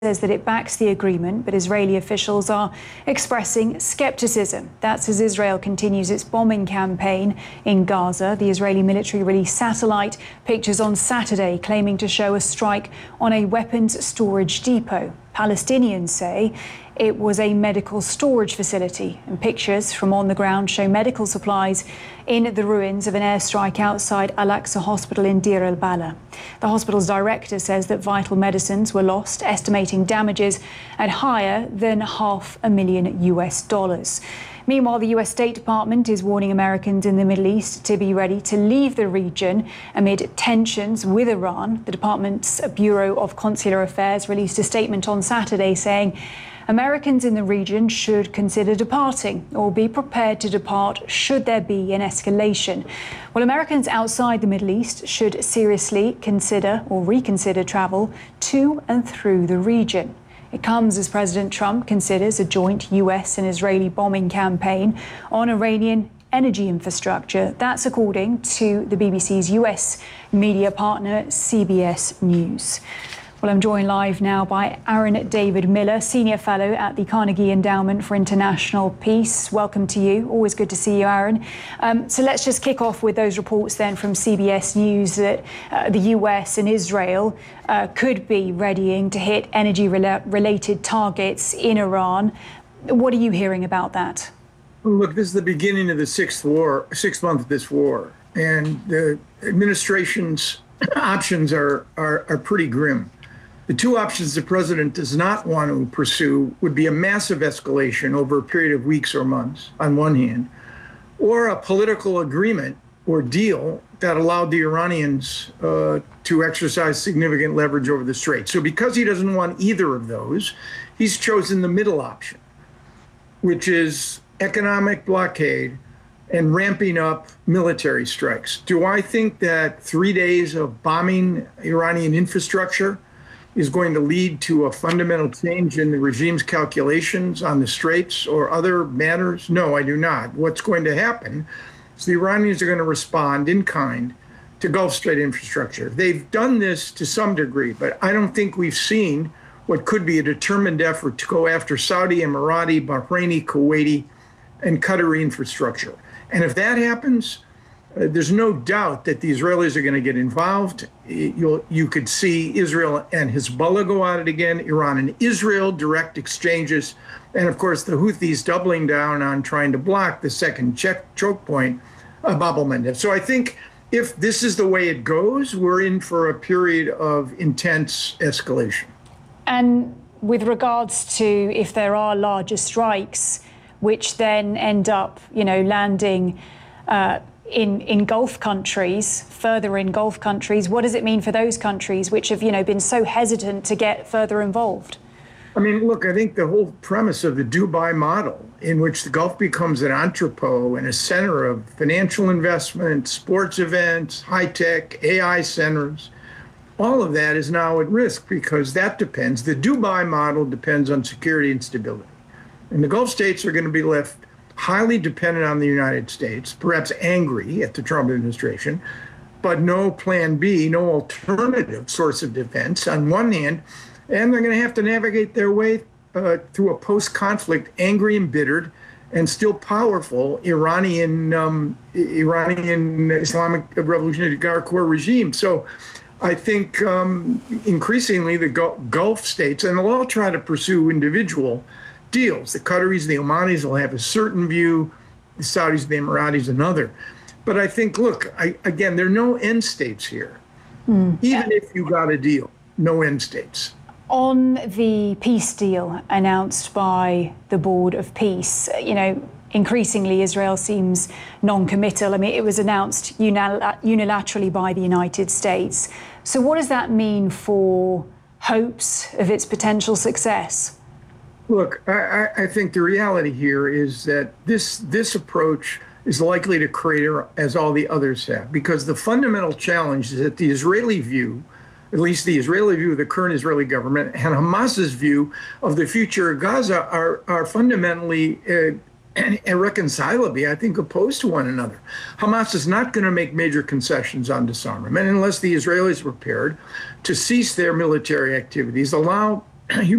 says that it backs the agreement, but Israeli officials are expressing skepticism. That's as Israel continues its bombing campaign in Gaza. The Israeli military released satellite pictures on Saturday claiming to show a strike on a weapons storage depot. Palestinians say it was a medical storage facility, and pictures from on the ground show medical supplies in the ruins of an airstrike outside Al-Aqsa Hospital in Deir el-Balah. The hospital's director says that vital medicines were lost, estimating damages at higher than $500,000. Meanwhile, the US State Department is warning Americans in the Middle East to be ready to leave the region amid tensions with Iran. The department's Bureau of Consular Affairs released a statement on Saturday saying Americans in the region should consider departing or be prepared to depart should there be an escalation. Well, Americans outside the Middle East should seriously consider or reconsider travel to and through the region. It comes as President Trump considers a joint US and Israeli bombing campaign on Iranian energy infrastructure. That's according to the BBC's US media partner, CBS News. Well, I'm joined live now by Aaron David Miller, Senior Fellow at the Carnegie Endowment for International Peace. Welcome to you. Always good to see you, Aaron. So let's just kick off with those reports then from CBS News that the US and Israel could be readying to hit energy-related targets in Iran. What are you hearing about that? Look, this is the beginning of the sixth month of this war, and the administration's options are pretty grim. The two options the president does not want to pursue would be a massive escalation over a period of weeks or months, on one hand, or a political agreement or deal that allowed the Iranians to exercise significant leverage over the Strait. So because he doesn't want either of those, he's chosen the middle option, which is economic blockade and ramping up military strikes. Do I think that 3 days of bombing Iranian infrastructure is going to lead to a fundamental change in the regime's calculations on the Straits or other matters? No, I do not. What's going to happen is the Iranians are going to respond in kind to Gulf Strait infrastructure. They've done this to some degree, but I don't think we've seen what could be a determined effort to go after Saudi, Emirati, Bahraini, Kuwaiti, and Qatari infrastructure. And if that happens, there's no doubt that the Israelis are going to get involved. You could see Israel and Hezbollah go at it again, Iran and Israel, direct exchanges, and of course the Houthis doubling down on trying to block the second choke point, Bab el-Mandeb. So I think if this is the way it goes, we're in for a period of intense escalation. And with regards to if there are larger strikes, which then end up, landing in Gulf countries, further in Gulf countries, what does it mean for those countries which have, been so hesitant to get further involved? I mean, look, I think the whole premise of the Dubai model, in which the Gulf becomes an entrepot and a center of financial investment, sports events, high-tech, AI centers, all of that is now at risk because the Dubai model depends on security and stability. And the Gulf states are going to be left highly dependent on the United States, perhaps angry at the Trump administration, but no plan B, no alternative source of defense on one hand, and they're going to have to navigate their way through a post-conflict, angry, embittered, and still powerful Iranian Islamic Revolutionary Guard Corps regime. So I think increasingly the Gulf states, and they'll all try to pursue individual deals. The Qataris, the Omanis will have a certain view, the Saudis, the Emiratis, another. But I think, look, again, there are no end states here. Even if you got a deal, no end states. On the peace deal announced by the Board of Peace, increasingly Israel seems non-committal. I mean, it was announced unilaterally by the United States. So what does that mean for hopes of its potential success? Look, I think the reality here is that this approach is likely to crater as all the others have, because the fundamental challenge is that the Israeli view, at least the Israeli view of the current Israeli government, and Hamas's view of the future of Gaza are fundamentally irreconcilably, I think, opposed to one another. Hamas is not going to make major concessions on disarmament unless the Israelis are prepared to cease their military activities, allow